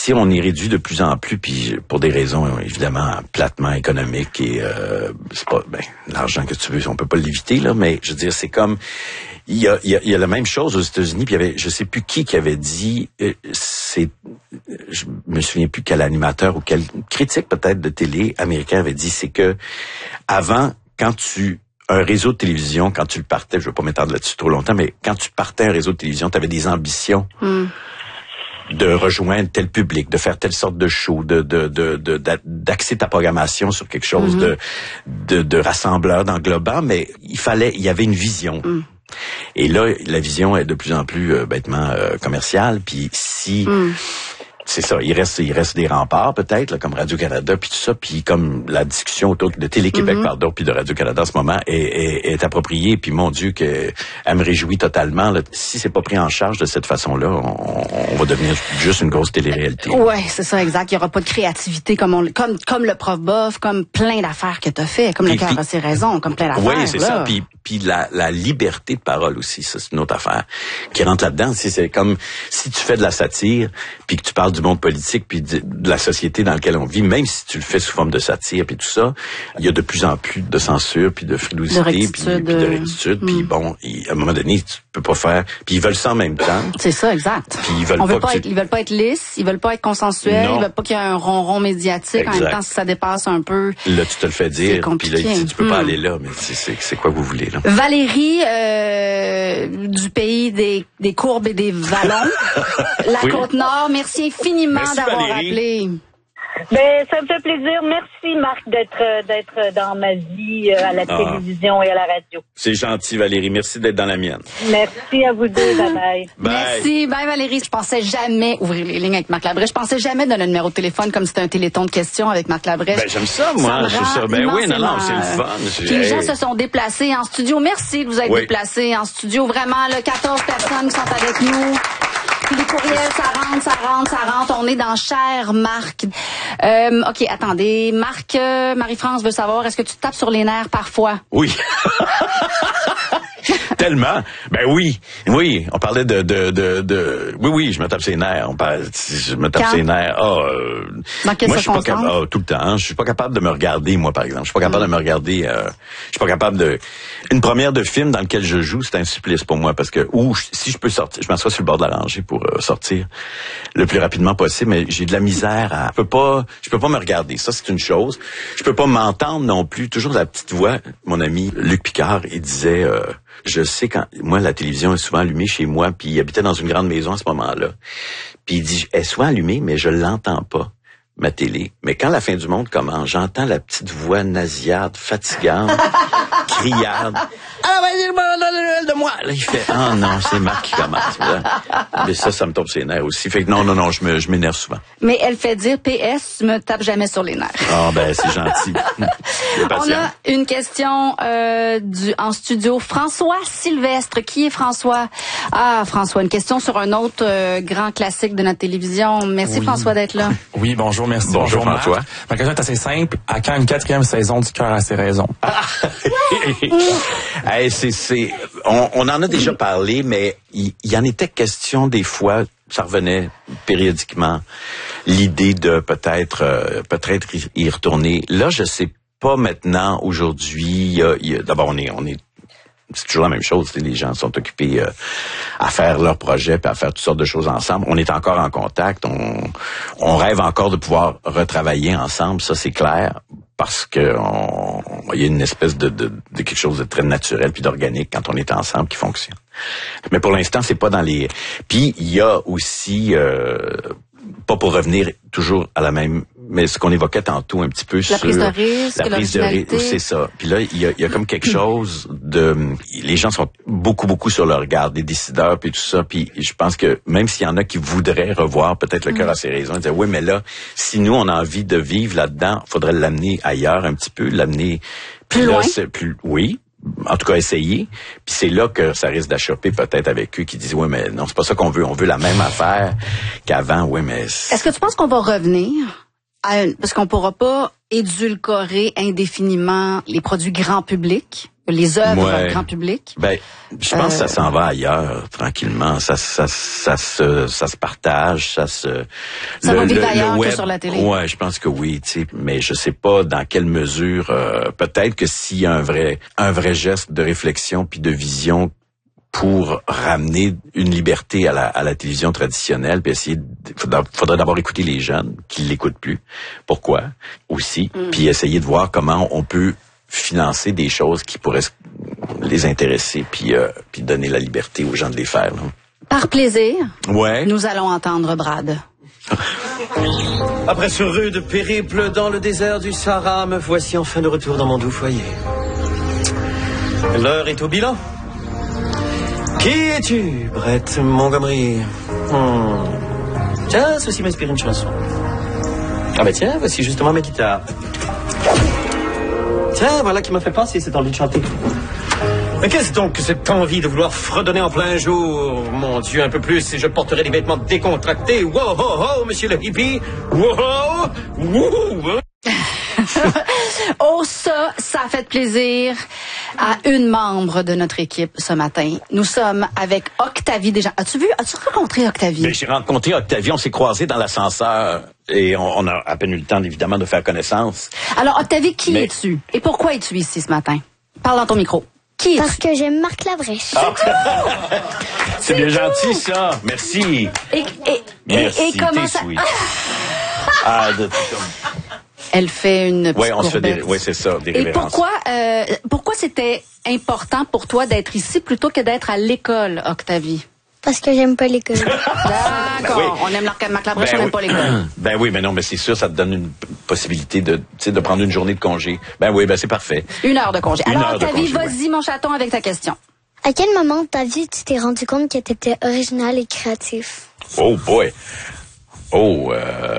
si on est réduit de plus en plus, puis pour des raisons évidemment platement économiques et c'est pas l'argent que tu veux, on peut pas l'éviter là, mais je veux dire c'est comme il y a la même chose aux États-Unis, puis il y avait je sais plus qui avait dit je me souviens plus quel animateur ou quel critique peut-être de télé américain avait dit, c'est que avant, un réseau de télévision, quand tu le partais, je veux pas m'étendre là-dessus trop longtemps, mais quand tu partais un réseau de télévision, tu avais des ambitions de rejoindre tel public, de faire telle sorte de show, d'axer ta programmation sur quelque chose de rassembleur, d'englobant, mais il y avait une vision. Et là, la vision est de plus en plus bêtement commerciale, puis c'est ça, il reste des remparts peut-être là, comme Radio-Canada puis tout ça, puis comme la discussion autour de Télé-Québec pardon, puis de Radio-Canada en ce moment est appropriée, puis mon Dieu que elle me réjouit totalement là. Si c'est pas pris en charge de cette façon-là, on va devenir juste une grosse télé-réalité. Ouais, c'est ça exact, il y aura pas de créativité comme le prof bof, comme plein d'affaires que t'as fait, comme le cœur a ses raisons, comme plein d'affaires. Oui, c'est ça, puis la liberté de parole aussi, ça c'est une autre affaire qui rentre là-dedans, c'est comme si tu fais de la satire puis que tu parles du monde politique puis de la société dans laquelle on vit, même si tu le fais sous forme de satire puis tout ça, il y a de plus en plus de censure puis de frilosité puis de rectitude puis bon, à un moment donné tu peux pas faire, puis ils veulent ça en même temps. C'est ça, exact. Puis ils veulent pas être lisses, ils veulent pas être consensuels, ils veulent pas qu'il y ait un ronron médiatique. Exact. En même temps si ça dépasse un peu. Là tu te le fais dire, puis là tu peux pas aller là, mais c'est quoi vous voulez là. Valérie du pays des courbes et des vallons, la Côte-Nord, merci infiniment d'avoir appelé. Ben, ça me fait plaisir. Merci, Marc, d'être dans ma vie à la télévision et à la radio. C'est gentil, Valérie. Merci d'être dans la mienne. Merci à vous deux. Bye-bye. Merci. Bye, Valérie. Je pensais jamais ouvrir les lignes avec Marc Labrèche. Je pensais jamais donner le numéro de téléphone comme c'était un téléthon de questions avec Marc Labrèche. Ben, j'aime ça, moi. Je trouve ça. Ben oui, non, c'est le fun. Puis les gens se sont déplacés en studio. Merci de vous être déplacés en studio. Vraiment, là, 14 personnes qui sont avec nous. Puis les courriels, ça rentre. On est dans Cher Marc. OK, attendez. Marc, Marie-France veut savoir, est-ce que tu te tapes sur les nerfs parfois? Oui. Tellement. Ben oui. Oui. On parlait oui, je me tape ses nerfs. Je me tape ses nerfs. Dans quelle moi, je suis pas capable, tout le temps. Je suis pas capable de me regarder, moi, par exemple. Je suis pas capable de me regarder, je suis pas capable une première de film dans lequel je joue, c'est un supplice pour moi parce que, si je peux sortir, je m'assois sur le bord de la rangée pour sortir le plus rapidement possible, mais j'ai de la misère je peux pas me regarder. Ça, c'est une chose. Je peux pas m'entendre non plus. Toujours la petite voix. Mon ami Luc Picard, il disait, je sais quand, moi, la télévision est souvent allumée chez moi, puis il habitait dans une grande maison à ce moment-là. Puis il dit, elle est souvent allumée, mais je l'entends pas, ma télé. Mais quand la fin du monde commence, j'entends la petite voix nasillarde, fatigante, criarde. Ah, vas-y, de moi! Là, il fait, non, c'est Marc qui commence. Là. Mais ça me tombe sur les nerfs aussi. Fait que non, je m'énerve souvent. Mais elle fait dire, PS, me tape jamais sur les nerfs. Ah, ben, c'est gentil. On a une question, en studio. François Sylvestre. Qui est François? Ah, François, une question sur un autre grand classique de notre télévision. Merci, François, d'être là. Oui, bonjour, merci. Bonjour François. Ma question est assez simple. À quand une 4e saison du Cœur a ses raisons? On en a déjà parlé, mais il y en était question des fois, ça revenait périodiquement, l'idée de peut-être y retourner. Là, je sais pas maintenant, aujourd'hui, d'abord on est c'est toujours la même chose, les gens sont occupés à faire leurs projets puis à faire toutes sortes de choses ensemble. On est encore en contact, on rêve encore de pouvoir retravailler ensemble, ça c'est clair, parce que il y a une espèce de quelque chose de très naturel puis d'organique quand on est ensemble qui fonctionne. Mais pour l'instant, c'est pas dans les. Puis il y a aussi pas pour revenir toujours à la même, mais ce qu'on évoquait tantôt un petit peu la prise de risque, la prise de risque, c'est ça. Puis là, il y a comme quelque chose les gens sont beaucoup sur leur garde, des décideurs puis tout ça. Puis je pense que même s'il y en a qui voudraient revoir peut-être le Cœur a ses raisons, ils disent oui, mais là, si nous on a envie de vivre là-dedans, faudrait l'amener ailleurs un petit peu, l'amener plus loin. Oui. En tout cas, essayer. Puis c'est là que ça risque d'achopper peut-être avec eux qui disent oui, mais non, c'est pas ça qu'on veut. On veut la même affaire qu'avant. Oui, mais est-ce que tu penses qu'on va revenir parce qu'on pourra pas édulcorer indéfiniment les produits grand public? les œuvres grand public. Ben, je pense que ça s'en va ailleurs, tranquillement. Ça se partage, ça va vivre ailleurs que sur la télé. Ouais, je pense que oui, tu sais, mais je sais pas dans quelle mesure, peut-être que s'il y a un vrai geste de réflexion puis de vision pour ramener une liberté à la télévision traditionnelle, puis essayer, faudrait d'abord écouter les jeunes qui l'écoutent plus. Pourquoi? Aussi. Puis essayer de voir comment on peut financer des choses qui pourraient les intéresser, puis donner la liberté aux gens de les faire. Là. Par plaisir, ouais. Nous allons entendre Brad. Après ce rude périple dans le désert du Sahara, me voici enfin de retour dans mon doux foyer. L'heure est au bilan. Qui es-tu, Brett Montgomery? Tiens, ceci m'inspire une chanson. Ah ben tiens, voici justement ma guitare. Tiens, voilà qui m'a fait penser cette envie de chanter. Mais qu'est-ce donc que cette envie de vouloir fredonner en plein jour? Mon Dieu, un peu plus et je porterai des vêtements décontractés. Wow, ho, ho, monsieur le hippie. Wow, wow. Oh, ça a fait plaisir à une membre de notre équipe ce matin. Nous sommes avec Octavie Desjardins. As-tu rencontré Octavie? Ben, j'ai rencontré Octavie, on s'est croisés dans l'ascenseur et on a à peine eu le temps, évidemment, de faire connaissance. Alors, Octavie, qui es-tu? Et pourquoi es-tu ici ce matin? Parle dans ton micro. Qui es-tu? Parce que j'aime Marc Labrèche. C'est bien gentil, ça. Merci. Merci, et comment ça... Sweet. Elle fait une petite on se fait courbette. c'est ça, des Et révérences. pourquoi c'était important pour toi d'être ici plutôt que d'être à l'école, Octavie? Parce que j'aime pas l'école. D'accord. Oui. On aime Marc Labrèche, on n'aime pas l'école. Ben oui, mais non, mais c'est sûr, ça te donne une possibilité de prendre une journée de congé. Ben oui, ben c'est parfait. 1 heure de congé. Une Alors, heure de Octavie, congé, vas-y, mon chaton, avec ta question. À quel moment de ta vie tu t'es rendu compte que tu étais original et créatif? Oh boy. Oh,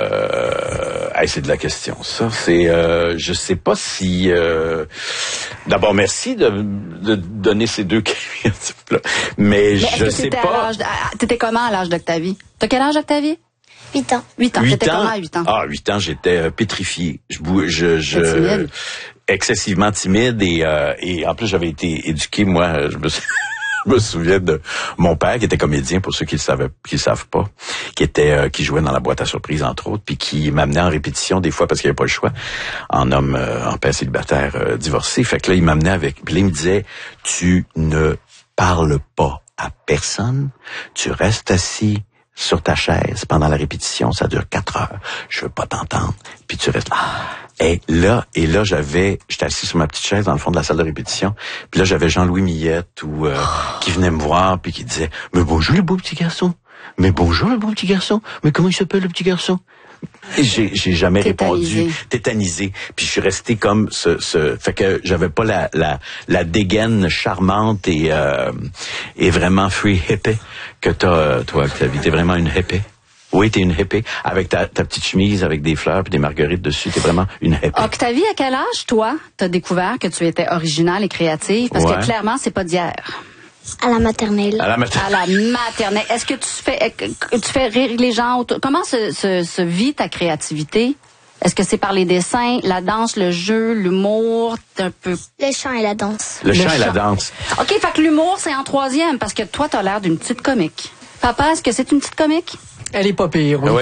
c'est de la question. Ça, c'est, je sais pas si. D'abord, merci de donner ces deux là. Mais je sais pas. T'étais comment à l'âge d'Octavie? T'as quel âge, Octavie? 8 ans. 8 ans. T'étais comment à 8 ans? Ah, 8 ans, j'étais pétrifié. Timide? Excessivement timide et en plus j'avais été éduqué, moi, je me souviens de mon père qui était comédien, pour ceux qui le savent pas, qui jouait dans la boîte à surprise entre autres, puis qui m'amenait en répétition des fois parce qu'il n'y avait pas le choix, en père célibataire divorcé. Fait que là il m'amenait avec, puis là il me disait tu ne parles pas à personne, tu restes assis sur ta chaise pendant la répétition, ça dure 4 heures. Je veux pas t'entendre. Puis tu restes là. Et là, j'étais assis sur ma petite chaise dans le fond de la salle de répétition. Puis là, j'avais Jean-Louis Millette qui venait me voir puis qui disait mais bonjour le beau petit garçon. Mais bonjour le beau petit garçon. Mais comment il s'appelle le petit garçon? Et j'ai jamais répondu, tétanisé. Puis je suis resté comme fait que j'avais pas la dégaine charmante et vraiment free hippie que t'as, toi, Octavie. T'es vraiment une hippie. Oui, t'es une hippie. Avec ta petite chemise, avec des fleurs puis des marguerites dessus, t'es vraiment une hippie. Octavie, à quel âge, toi, t'as découvert que tu étais originale et créative? Parce que clairement, c'est pas d'hier. À la maternelle. À la maternelle. Est-ce que tu fais rire les gens autour? Comment se vit ta créativité? Est-ce que c'est par les dessins, la danse, le jeu, l'humour, un peu? Le chant et la danse. Le chant et la danse. OK, fait que l'humour, c'est en 3e, parce que toi, t'as l'air d'une petite comique. Papa, est-ce que c'est une petite comique? Elle est pas pire, oui.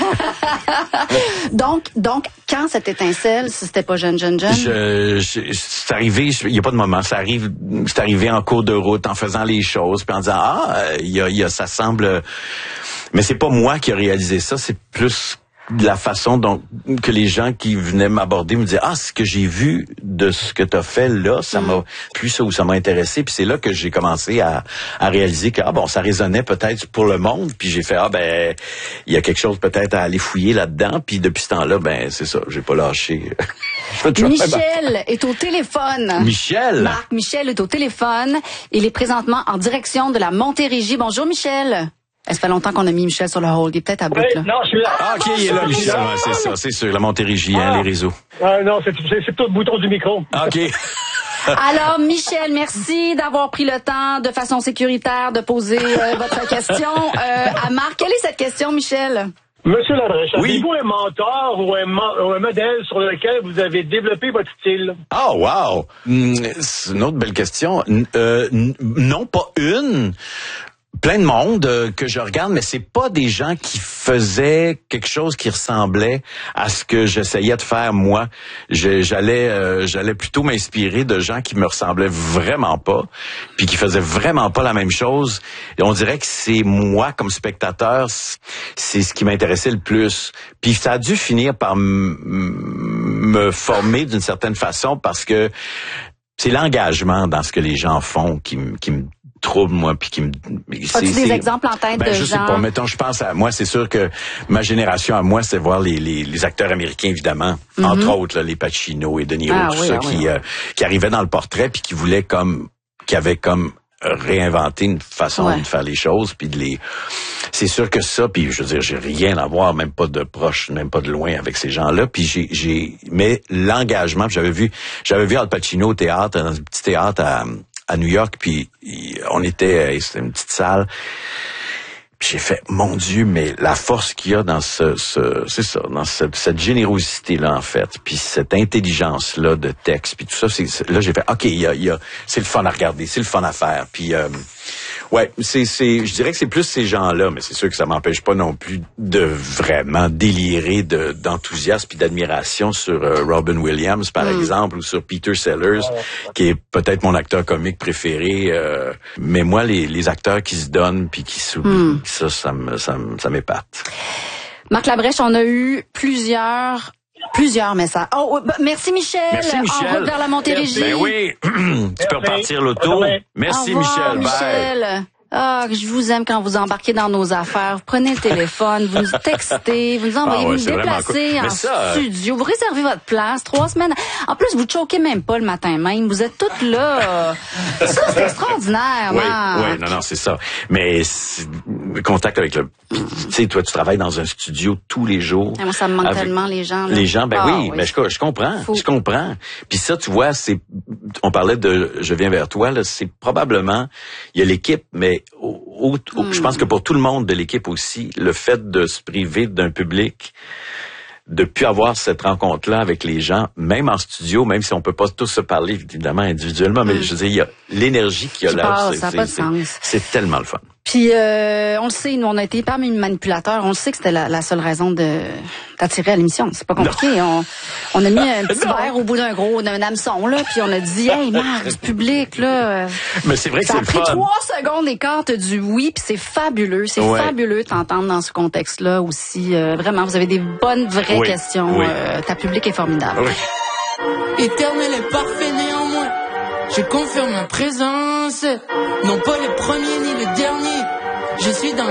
Donc, quand cette étincelle, si c'était pas jeune? C'est arrivé, il y a pas de moment, c'est arrivé en cours de route, en faisant les choses, puis en disant, ça semble, mais c'est pas moi qui ai réalisé ça, c'est plus de la façon dont que les gens qui venaient m'aborder me disaient ce que j'ai vu de ce que t'as fait là, ça m'a plu ça ou ça m'a intéressé, puis c'est là que j'ai commencé à réaliser que ça résonnait peut-être pour le monde, puis j'ai fait il y a quelque chose peut-être à aller fouiller là-dedans, puis depuis ce temps-là c'est ça, j'ai pas lâché. Michel est au téléphone. Michel. Marc Michel est au téléphone, il est présentement en direction de la Montérégie. Bonjour Michel. Ça fait longtemps qu'on a mis Michel sur le hold. Il est peut-être à bout, là. Non, je suis là. OK, il est là, Michel. C'est ça, c'est sûr. La Montérégie, les réseaux. Non, c'est plutôt le bouton du micro. OK. Alors, Michel, merci d'avoir pris le temps de façon sécuritaire de poser votre question à Marc. Quelle est cette question, Michel? Monsieur Labrèche, Oui. avez-vous un mentor ou un modèle sur lequel vous avez développé votre style? Oh, wow! C'est une autre belle question. Non, pas une. Plein de monde que je regarde, mais c'est pas des gens qui faisaient quelque chose qui ressemblait à ce que j'essayais de faire moi. J'allais plutôt m'inspirer de gens qui me ressemblaient vraiment pas, puis qui faisaient vraiment pas la même chose. Et on dirait que c'est moi comme spectateur, c'est ce qui m'intéressait le plus. Puis ça a dû finir par me former d'une certaine façon parce que c'est l'engagement dans ce que les gens font qui me trouble, moi, puis qui me... As-tu des exemples en tête de je sais gens? pas. Mettons, je pense à moi, c'est sûr que ma génération à moi, c'est voir les acteurs américains, évidemment. Entre autres, là, les Pacino et De Niro, qui arrivaient dans le portrait puis qui avaient réinventé une façon de faire les choses, puis c'est sûr que ça, puis je veux dire, j'ai rien à voir, même pas de proche, même pas de loin avec ces gens-là, puis mais l'engagement, puis j'avais vu Al Pacino au théâtre, dans un petit théâtre à New York, puis c'était une petite salle. Puis j'ai fait, mon Dieu, mais la force qu'il y a dans dans cette générosité-là, en fait, puis cette intelligence-là de texte, puis tout ça, là, j'ai fait, OK, c'est le fun à regarder, c'est le fun à faire, puis je dirais que c'est plus ces gens-là, mais c'est sûr que ça m'empêche pas non plus de vraiment délirer d'enthousiasme puis d'admiration sur Robin Williams, par exemple, ou sur Peter Sellers, qui est peut-être mon acteur comique préféré, mais moi, les acteurs qui se donnent puis qui s'oublient, ça m'épate. Marc Labrèche, on a eu plusieurs messages. Oh, merci Michel. Merci Michel. En route vers la Montérégie. Ben oui, tu peux repartir l'auto. Merci Au revoir, Michel. Michel. Bye. Ah, je vous aime quand vous embarquez dans nos affaires. Vous prenez le téléphone, vous nous textez, vous nous envoyez, vous nous déplacez en studio, vous réservez votre place, 3 semaines. En plus, vous ne choquez même pas le matin même. Vous êtes toutes là. Ça, c'est extraordinaire, Marc. Non, c'est ça. Mais le contact avec tu sais, toi, tu travailles dans un studio tous les jours. Et moi, ça me manque tellement, les gens. Là. Les gens, mais je comprends. Je comprends. Puis ça, tu vois, on parlait de Je viens vers toi, là, c'est probablement, il y a l'équipe, mais je pense que pour tout le monde de l'équipe aussi, le fait de se priver d'un public, de plus avoir cette rencontre-là avec les gens, même en studio, même si on peut pas tous se parler évidemment individuellement, mais je veux dire, il y a l'énergie qu'il y a là, ça n'a pas de sens. C'est tellement le fun. Puis on le sait, nous on a été parmi les manipulateurs, on le sait que c'était la seule raison d'attirer à l'émission. C'est pas compliqué. On a mis un petit verre au bout d'un hameçon là, puis on a dit hey Marc, du public là. Mais c'est vrai que c'est le fun. Ça a pris 3 secondes d'écart du oui, puis c'est fabuleux. C'est fabuleux de t'entendre dans ce contexte-là aussi. Vraiment, vous avez des bonnes vraies questions. Ta public est formidable. Oui. Éternel et parfait néanmoins. Je confirme ma présence, non pas le premier ni le dernier. Je suis dans